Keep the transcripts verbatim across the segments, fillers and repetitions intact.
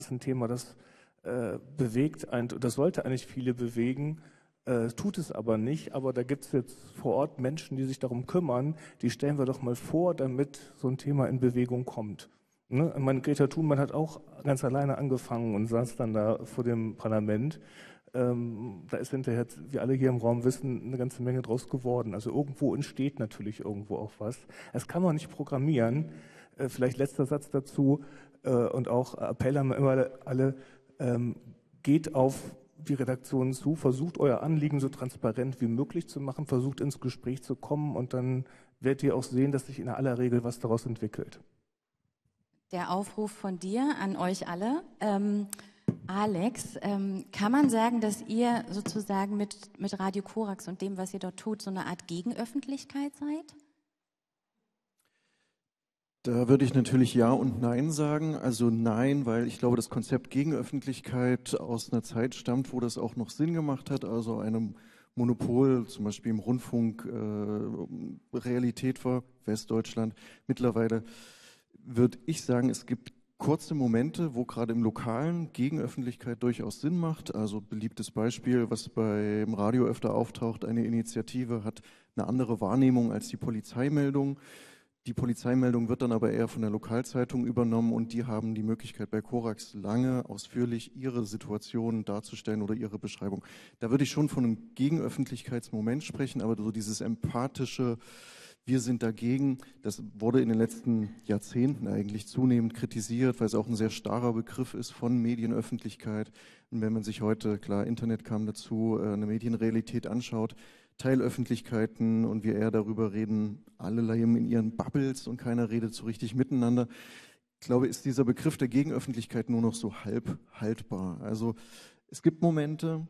ein Thema, das äh, bewegt ein, das sollte eigentlich viele bewegen, äh, tut es aber nicht. Aber da gibt es jetzt vor Ort Menschen, die sich darum kümmern. Die stellen wir doch mal vor, damit so ein Thema in Bewegung kommt. Ne? Ich meine, Greta Thunberg hat auch ganz alleine angefangen und saß dann da vor dem Parlament. Ähm, da ist hinterher, wie alle hier im Raum wissen, eine ganze Menge draus geworden. Also irgendwo entsteht natürlich irgendwo auch was. Das kann man nicht programmieren. Äh, vielleicht letzter Satz dazu äh, und auch Appell an immer alle, ähm, geht auf die Redaktion zu, versucht euer Anliegen so transparent wie möglich zu machen, versucht ins Gespräch zu kommen und dann werdet ihr auch sehen, dass sich in aller Regel was daraus entwickelt. Der Aufruf von dir an euch alle. Ähm, Alex, ähm, kann man sagen, dass ihr sozusagen mit, mit Radio Korax und dem, was ihr dort tut, so eine Art Gegenöffentlichkeit seid? Da würde ich natürlich Ja und Nein sagen. Also nein, weil ich glaube, das Konzept Gegenöffentlichkeit aus einer Zeit stammt, wo das auch noch Sinn gemacht hat, also einem Monopol, zum Beispiel im Rundfunk, äh, Realität war, Westdeutschland. Mittlerweile würde ich sagen, es gibt kurze Momente, wo gerade im Lokalen Gegenöffentlichkeit durchaus Sinn macht. Also beliebtes Beispiel, was beim Radio öfter auftaucht, eine Initiative hat eine andere Wahrnehmung als die Polizeimeldung. Die Polizeimeldung wird dann aber eher von der Lokalzeitung übernommen und die haben die Möglichkeit bei Korax lange ausführlich ihre Situation darzustellen oder ihre Beschreibung. Da würde ich schon von einem Gegenöffentlichkeitsmoment sprechen, aber so dieses empathische, wir sind dagegen, das wurde in den letzten Jahrzehnten eigentlich zunehmend kritisiert, weil es auch ein sehr starrer Begriff ist von Medienöffentlichkeit. Und wenn man sich heute, klar, Internet kam dazu, eine Medienrealität anschaut, Teilöffentlichkeiten und wir eher darüber reden, alle leben in ihren Bubbles und keiner redet so richtig miteinander. Ich glaube, ist dieser Begriff der Gegenöffentlichkeit nur noch so halb haltbar. Also es gibt Momente,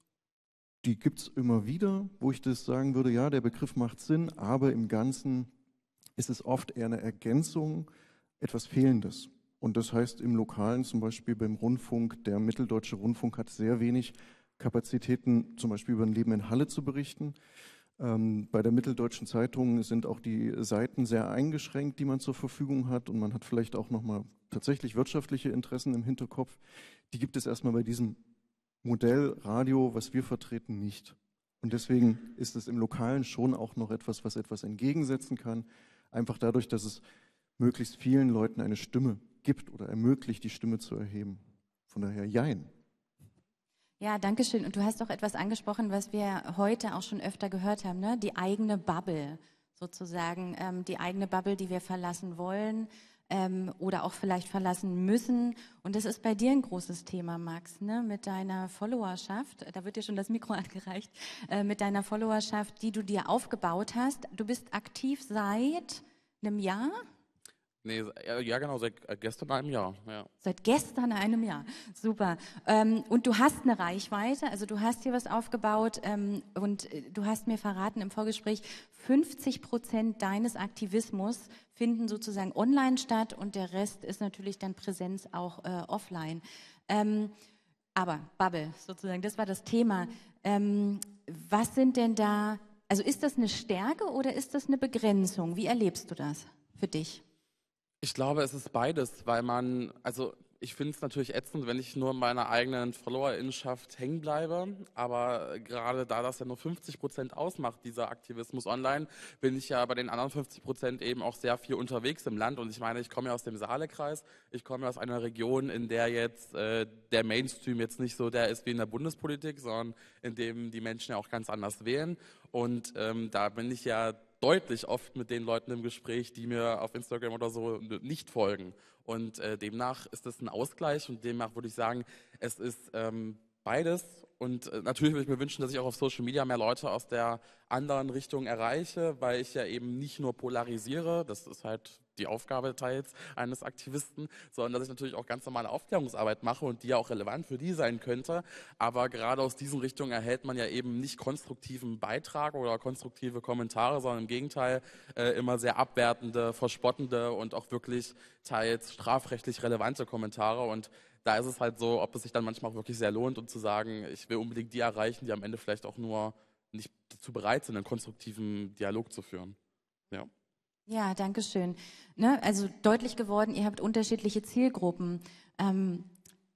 die gibt es immer wieder, wo ich das sagen würde, ja, der Begriff macht Sinn, aber im Ganzen ist es oft eher eine Ergänzung, etwas Fehlendes. Und das heißt im Lokalen, zum Beispiel beim Rundfunk, der Mitteldeutsche Rundfunk hat sehr wenig Kapazitäten, zum Beispiel über ein Leben in Halle zu berichten. Ähm, bei der Mitteldeutschen Zeitung sind auch die Seiten sehr eingeschränkt, die man zur Verfügung hat und man hat vielleicht auch nochmal tatsächlich wirtschaftliche Interessen im Hinterkopf. Die gibt es erstmal bei diesem Modell Radio, was wir vertreten, nicht. Und deswegen ist es im Lokalen schon auch noch etwas, was etwas entgegensetzen kann, einfach dadurch, dass es möglichst vielen Leuten eine Stimme gibt oder ermöglicht, die Stimme zu erheben. Von daher jein. Ja, danke schön. Und du hast auch etwas angesprochen, was wir heute auch schon öfter gehört haben, ne? Die eigene Bubble sozusagen, ähm, die eigene Bubble, die wir verlassen wollen ähm, oder auch vielleicht verlassen müssen. Und das ist bei dir ein großes Thema, Max, ne? Mit deiner Followerschaft, da wird dir schon das Mikro angereicht, äh, mit deiner Followerschaft, die du dir aufgebaut hast. Du bist aktiv seit einem Jahr? Nee, ja genau, seit gestern einem Jahr. Ja. Seit gestern einem Jahr, super. Ähm, und du hast eine Reichweite, also du hast hier was aufgebaut ähm, und du hast mir verraten im Vorgespräch, fünfzig Prozent deines Aktivismus finden sozusagen online statt und der Rest ist natürlich dann Präsenz auch äh, offline. Ähm, aber Bubble sozusagen, das war das Thema. Ähm, was sind denn da, also ist das eine Stärke oder ist das eine Begrenzung? Wie erlebst du das für dich? Ich glaube, es ist beides, weil man, also ich finde es natürlich ätzend, wenn ich nur in meiner eigenen Followerinnenschaft hängen bleibe, aber gerade da das ja nur fünfzig Prozent ausmacht, dieser Aktivismus online, bin ich ja bei den anderen fünfzig Prozent eben auch sehr viel unterwegs im Land und ich meine, ich komme ja aus dem Saalekreis, ich komme aus einer Region, in der jetzt äh, der Mainstream jetzt nicht so der ist wie in der Bundespolitik, sondern in dem die Menschen ja auch ganz anders wählen und ähm, da bin ich ja deutlich oft mit den Leuten im Gespräch, die mir auf Instagram oder so nicht folgen. Und äh, demnach ist das ein Ausgleich und demnach würde ich sagen, es ist ähm, beides. Und äh, natürlich würde ich mir wünschen, dass ich auch auf Social Media mehr Leute aus der anderen Richtung erreiche, weil ich ja eben nicht nur polarisiere, das ist halt die Aufgabe teils eines Aktivisten, sondern dass ich natürlich auch ganz normale Aufklärungsarbeit mache und die ja auch relevant für die sein könnte. Aber gerade aus diesen Richtungen erhält man ja eben nicht konstruktiven Beitrag oder konstruktive Kommentare, sondern im Gegenteil äh, immer sehr abwertende, verspottende und auch wirklich teils strafrechtlich relevante Kommentare. Und da ist es halt so, ob es sich dann manchmal auch wirklich sehr lohnt, um zu sagen, ich will unbedingt die erreichen, die am Ende vielleicht auch nur nicht dazu bereit sind, einen konstruktiven Dialog zu führen. Ja. Ja, danke schön. Ne, also deutlich geworden, ihr habt unterschiedliche Zielgruppen. Ähm,